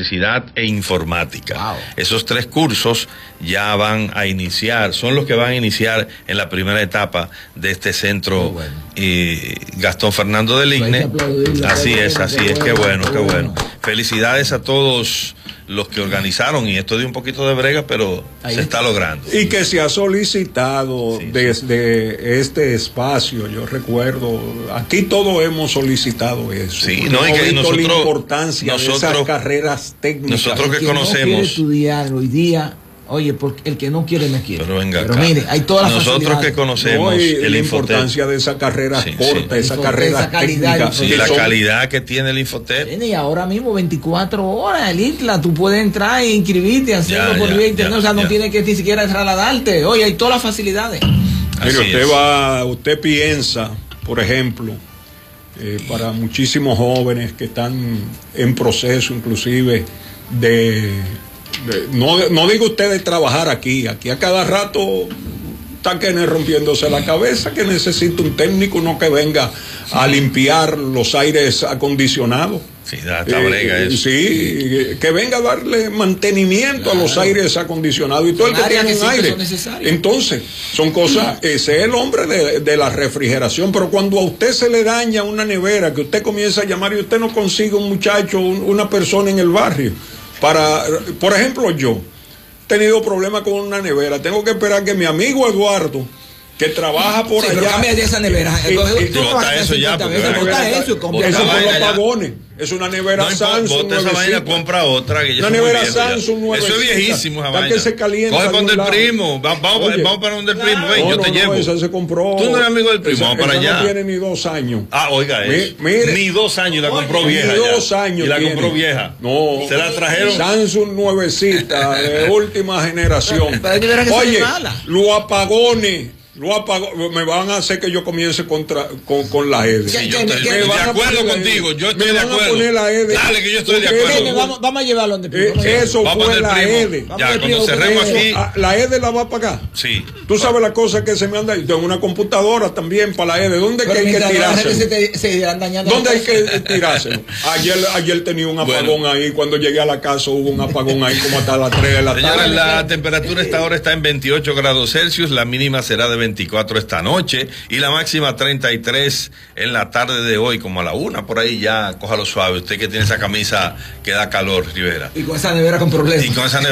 electricidad e informática. Wow. Esos 3 cursos ya van a iniciar, son los que van a iniciar en la primera etapa de este centro Gastón Fernando del Igne. Así es, qué bueno. Felicidades a todos los que organizaron, y esto dio un poquito de brega, pero se está logrando. Y que se ha solicitado desde este espacio, yo recuerdo, aquí todos hemos solicitado eso. Sí, no, y que nosotros, la importancia de esas carreras técnicas. Nosotros que conocemos. No quiere estudiar hoy día. Oye, porque el que no quiere no quiere. Pero venga pero acá. Mire, hay todas las nosotros que conocemos la importancia de esa carrera corta, esa carrera técnica. La calidad que tiene el Infotep. Y ahora mismo 24 horas el ITLA, tú puedes entrar e inscribirte, hacerlo por vía internet, o sea, no tienes que ni siquiera trasladarte. Oye, hay todas las facilidades. Mire, usted piensa, por ejemplo, para muchísimos jóvenes que están en proceso inclusive no digo usted de trabajar aquí a cada rato está rompiéndose la cabeza, que necesita un técnico, no que venga a limpiar los aires acondicionados. Sí, está brega eso. Sí, que venga a darle mantenimiento a los aires acondicionados y todo el que tiene un aire. Entonces, son cosas, ese es el hombre de la refrigeración, pero cuando a usted se le daña una nevera, que usted comienza a llamar y usted no consigue un muchacho, una persona en el barrio, por ejemplo, yo he tenido problemas con una nevera, tengo que esperar que mi amigo Eduardo, que trabaja por allá. Pero cambia de esa nevera. Eso ya, eso por los apagones. Es una nevera Samsung. Bota esa vaina, compra otra. Que una nevera Samsung nueva. Eso es viejísimo, esa vaina. Que se calienta. Coge para donde el primo. Vamos para donde el primo. Ven, yo te llevo. Esa se compró. Tú no eres amigo del primo, vamos para allá. No tiene ni 2 años. Oiga eso. Ni 2 años, la compró vieja. Ni 2 años. Y la compró vieja. No. Se la trajeron. Samsung nuevecita, de última generación. Oye, los apagones. Me van a hacer que yo comience con la EDE. Sí, yo estoy de acuerdo contigo. Yo estoy de acuerdo. Poner la EDE. Dale, que yo estoy de acuerdo. Vamos a llevarlo donde eso fue la EDE. Ya, cuando cerremos aquí. La EDE la va a pagar. Sí. Tú sabes la cosa que se me anda. Yo tengo una computadora también para la EDE. ¿Dónde hay que tirárselo? ¿Dónde hay que tirárselo? Ayer tenía un apagón ahí. Cuando llegué a la casa hubo un apagón ahí como hasta las 3 de la tarde. Señores, la temperatura esta hora está en 28 grados Celsius. La mínima será de 24 esta noche y la máxima 33 en la tarde de hoy, como a la 1 por ahí. Ya cójalo suave, usted que tiene esa camisa que da calor, Rivera. Y con esa nevera con problemas.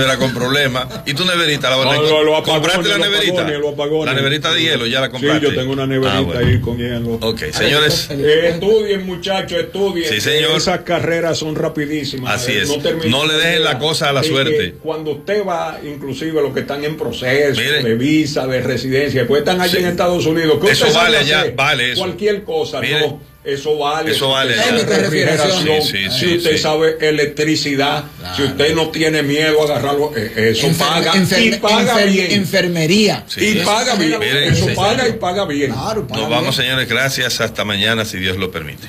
Y tu neverita, ¿compraste la neverita? La neverita de hielo, ya la compraste. Sí, yo tengo una neverita ahí con hielo. Ok, señores. Estudien, muchachos, estudien. Sí, señor. Esas carreras son rapidísimas. Así es. No le dejen la cosa a la suerte. Cuando usted va, inclusive los que están en proceso de visa, de residencia, después están allí en Estados Unidos. Eso vale allá, vale eso. Cualquier cosa, no. Eso vale. Eso vale. Refrigeración. Si usted sabe electricidad, si usted no tiene miedo a agarrarlo, eso paga. Y paga bien. Enfermería. Y paga bien. Eso paga y paga bien. Nos vamos, señores. Gracias. Hasta mañana, si Dios lo permite.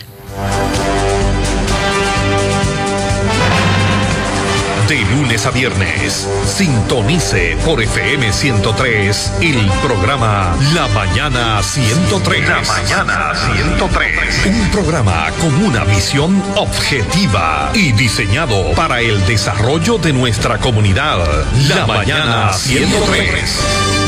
De lunes a viernes, sintonice por FM 103 el programa La Mañana 103. La Mañana 103. Un programa con una visión objetiva y diseñado para el desarrollo de nuestra comunidad. La Mañana 103.